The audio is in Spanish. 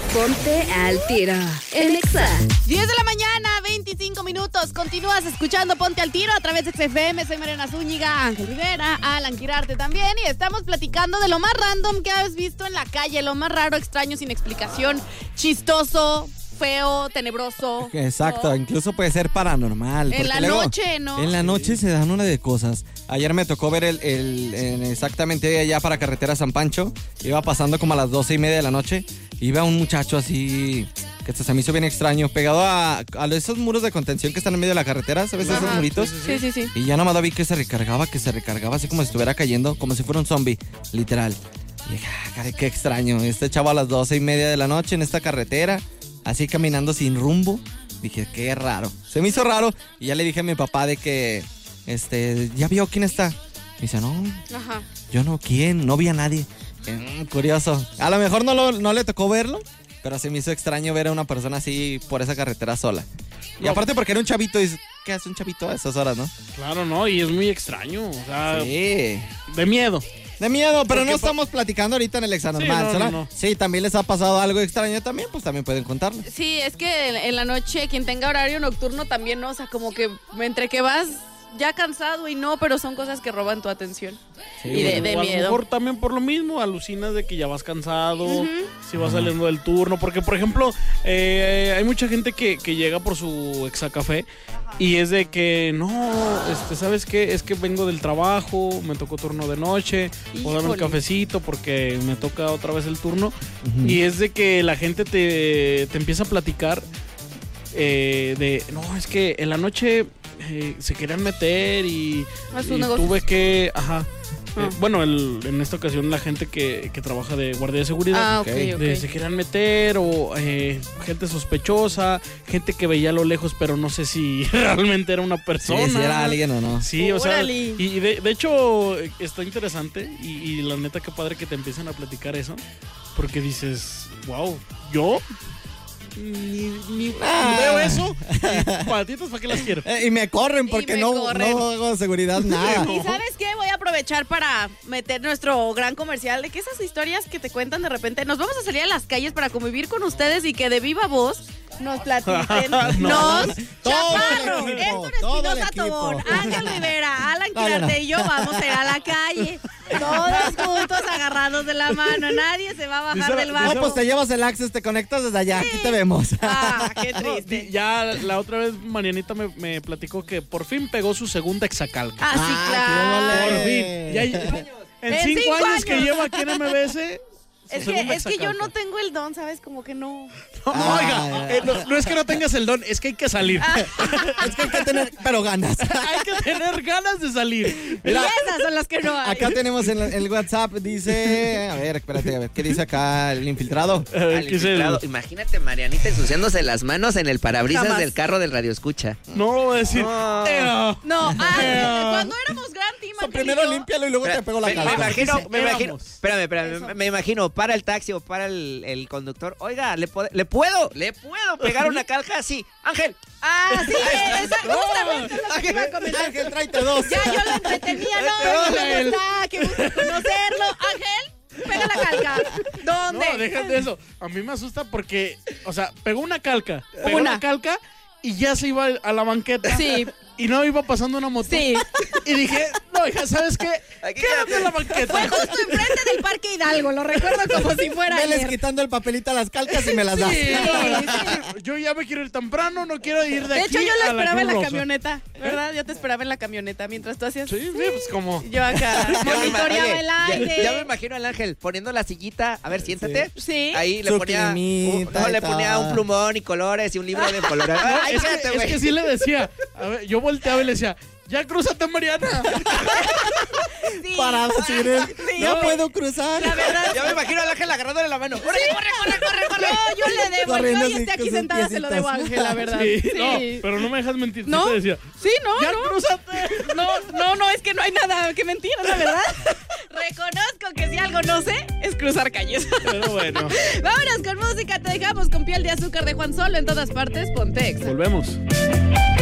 Ponte al tiro en Exa. 10 de la mañana, 25 minutos. Continúas escuchando Ponte al Tiro a través de XFM. Soy Mariana Zúñiga, Ángel Rivera, Alan Quirarte también. Y estamos platicando de lo más random que has visto en la calle. Lo más raro, extraño, sin explicación, chistoso, feo, tenebroso. Exacto, ¿no? Incluso puede ser paranormal. En la noche, ¿no? En la noche se dan una de cosas. Ayer me tocó ver exactamente allá para Carretera San Pancho. Iba pasando como a las 12:30 de la noche. Iba un muchacho así, que se me hizo bien extraño, pegado a esos muros de contención que están en medio de la carretera, ¿sabes? Esos muritos. Sí. Y ya nomás vi que se recargaba así como si estuviera cayendo, como si fuera un zombie, literal. Y dije, caray, qué extraño. Este chavo a las 12:30 de la noche en esta carretera, así caminando sin rumbo. Dije, qué raro. Se me hizo raro y ya le dije a mi papá de que, ¿ya vio quién está? Me dice, no, Ajá. yo no, ¿quién? No vi a nadie. Curioso. A lo mejor no le tocó verlo, pero se me hizo extraño ver a una persona así por esa carretera sola. Y aparte porque era un chavito, y ¿qué hace un chavito a esas horas, no? Claro, no, y es muy extraño, o sea, Sí. de miedo. De miedo, pero no estamos platicando ahorita en el Exanormal, Sí, ¿no? no. Sí, también les ha pasado algo extraño también, pues también pueden contarlo. Sí, es que en la noche quien tenga horario nocturno también, ¿no? O sea, como que entre que vas ya cansado y no, pero son cosas que roban tu atención. Sí, y de O a lo miedo. mejor también por lo mismo, alucinas de que ya vas cansado, si vas saliendo del turno, porque por ejemplo, hay mucha gente que llega por su Exacafé y es de que, no, ¿sabes qué? Es que vengo del trabajo, me tocó turno de noche, o dame el Híjole. cafecito porque me toca otra vez el turno, y es de que la gente te empieza a platicar no, es que en la noche se querían meter y A sus y negocios. tuve que, bueno, en esta ocasión la gente que trabaja de guardia de seguridad, Ah, ok. se querían meter o gente sospechosa, gente que veía a lo lejos pero no sé si realmente era una Sí, persona. si era alguien o no. Sí, o sea, Órale. y de hecho está interesante y la neta qué padre que te empiezan a platicar eso, porque dices, wow, yo ni veo eso, y patitas, ¿para qué las quiero? Y me corren porque me no corren. hago seguridad nada. ¿Y sabes qué? Voy a aprovechar para meter nuestro gran comercial de que esas historias que te cuentan de repente, nos vamos a salir a las calles para convivir con ustedes y que de viva voz nos platiquen. No. Todo Chaparro, el equipo, Héctor todo el Espinosa equipo. Tobón, Ángel Rivera, Alan No, Quirarte y yo vamos a ir a la calle. Todos juntos agarrados de la mano. Nadie se va a bajar del No, barco. pues te llevas el Access, te conectas desde allá, aquí te vemos. Ah, qué triste. Ya la otra vez Marianita me platicó que por fin pegó su segunda Exacalca. Ah, sí, Ah, claro. Por fin. Ya, en En 5 cinco años que años. lleva aquí en MBS. Es que yo no tengo el don, ¿sabes? Como que no. No, oiga, no es que no tengas el don, es que hay que salir. Es que hay que tener, pero ganas. Hay que tener ganas de salir. Y esas son las que no hay. Acá tenemos en el WhatsApp, dice, a ver, espérate, a ver, ¿qué dice acá el infiltrado? Al ¿Qué es el- infiltrado. Imagínate Marianita ensuciándose las manos en el parabrisas Jamás. del carro del Radio Escucha. No voy a decir. No. No, cuando éramos gran team, Ángel y Primero yo, límpialo y luego te pego la Me calca. imagino, Éramos. espérame, me imagino, para el taxi o para el conductor. Oiga, ¿le puedo pegar una calca así? Ángel. Ah, sí, justamente lo que iba a comentar. Ángel, tráete dos. Ya yo lo entretenía, ¿no? ¿Cómo está? Qué gusto conocerlo. Ángel, pega la calca. ¿Dónde? No, déjate eso. A mí me asusta porque, o sea, pegó una calca. Y ya se iba a la banqueta. Sí. Y no iba pasando una moto. Sí. Y dije, no, hija, ¿sabes qué? Aquí Quédate en la banqueta. Fue justo enfrente del Parque Hidalgo, lo recuerdo como si fuera Veles ayer. quitando el papelito a las calcas y me las das. Sí. Yo ya me quiero ir temprano, no quiero ir de De aquí hecho, yo la a esperaba en la Cruz Rosa. camioneta, ¿verdad? Yo te esperaba en la camioneta mientras tú hacías. Sí, pues como... Yo acá monitoreaba Oye, el aire. ya me imagino al Ángel poniendo la sillita. A ver, siéntate. Sí. Ahí le Su ponía, cremita y le ponía todo. un plumón y colores y un libro de colores. Ay, Es quédate, que, es güey. que sí le decía, a ver, yo volteaba y le decía, ya crúzate, Mariana. Sí. Para decir, no No. puedo cruzar. La verdad. Ya me imagino al Ángel agarrándole la mano. ¡Corre! Yo le debo. Corriendo Yo así esté aquí con sus sentada, se lo debo a piecitos. Ángel, la verdad. Sí, Sí. no, pero no me dejas mentir. ¿No? Yo te decía, Sí, no, ya no. crúzate. No, es que no hay nada que mentir, la verdad. Reconozco que si algo no sé, es cruzar calles. Pero bueno, Vámonos con música, te dejamos con Piel de Azúcar de Juan Solo en todas partes, Ponte Exa. volvemos.